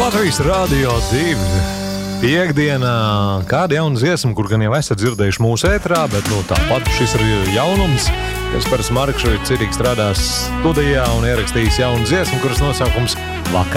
Latvijas Rādio 2. Piektdienā kāda jauna dziesma, kur gan jau esat dzirdējuši mūsu ētrā, bet tāpat šis ir jaunums. Kaspars Markšs ir cirīgi strādās studijā un ierakstījis jaunu dziesmu, kuras nosaukums Vakar.